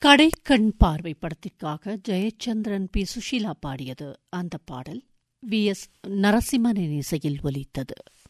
கடைக்கண் பார்வை படத்திற்காக ஜெயச்சந்திரன் பி. சுஷீலா பாடியது. அந்த பாடல் வி. எஸ். நரசிம்மனின் இசையில் ஒலித்தது.